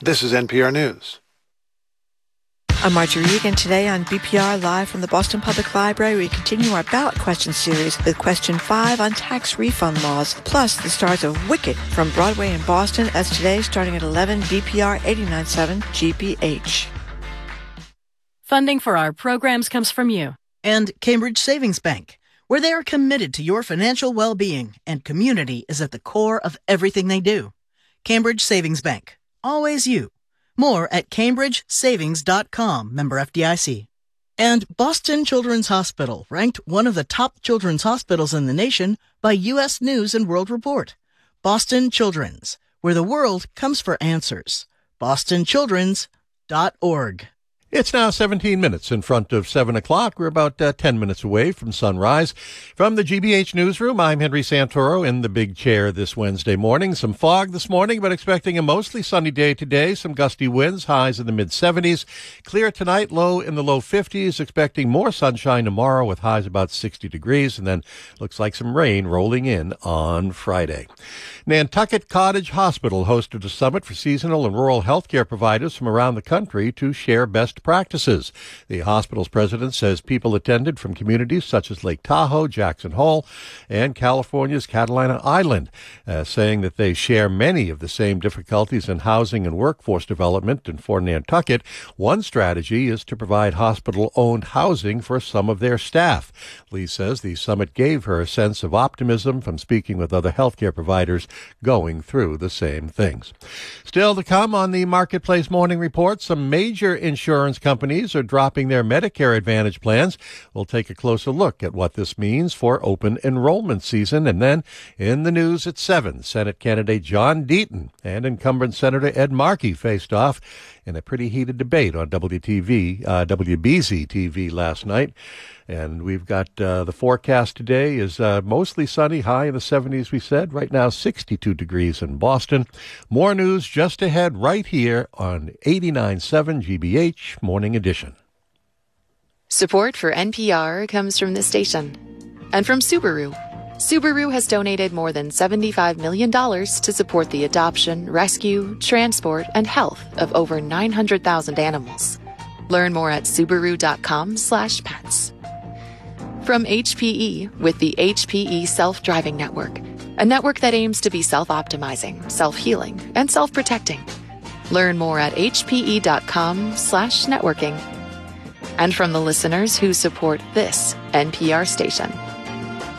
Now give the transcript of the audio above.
This is NPR News. I'm Marjorie Egan. Today on BPR Live from the Boston Public Library, we continue our ballot question series with question 5 on tax refund laws, plus the stars of Wicked from Broadway in Boston, as today starting at 11 BPR 89.7 GBH. Funding for our programs comes from you. And Cambridge Savings Bank, where they are committed to your financial well-being, and community is at the core of everything they do. Cambridge Savings Bank. Always you. More at cambridgesavings.com, member FDIC. And Boston Children's Hospital, ranked one of the top children's hospitals in the nation by U.S. News and World Report. Boston Children's, where the world comes for answers. bostonchildrens.org. It's now 17 minutes in front of 7 o'clock. We're about 10 minutes away from sunrise. From the GBH Newsroom, I'm Henry Santoro in the big chair this Wednesday morning. Some fog this morning, but expecting a mostly sunny day today. Some gusty winds, highs in the mid-70s. Clear tonight, low in the low 50s. Expecting more sunshine tomorrow with highs about 60 degrees. And then looks like some rain rolling in on Friday. Nantucket Cottage Hospital hosted a summit for seasonal and rural healthcare providers from around the country to share best practices. The hospital's president says people attended from communities such as Lake Tahoe, Jackson Hole, and California's Catalina Island, saying that they share many of the same difficulties in housing and workforce development. And for Nantucket, one strategy is to provide hospital-owned housing for some of their staff. Lee says the summit gave her a sense of optimism from speaking with other healthcare providers going through the same things. Still to come on the Marketplace Morning Report, some major insurance companies are dropping their Medicare Advantage plans. We'll take a closer look at what this means for open enrollment season. And then in the news at 7, Senate candidate John Deaton and incumbent Senator Ed Markey faced off in a pretty heated debate on WBZ TV last night. And we've got the forecast today is mostly sunny, high in the 70s, we said. Right now, 62 degrees in Boston. More news just ahead right here on 89.7 GBH Morning Edition. Support for NPR comes from this station and from Subaru. Subaru has donated more than $75 million to support the adoption, rescue, transport, and health of over 900,000 animals. Learn more at Subaru.com/pets. From HPE with the HPE Self-Driving Network, a network that aims to be self-optimizing, self-healing, and self-protecting. Learn more at hpe.com/networking. And from the listeners who support this NPR station.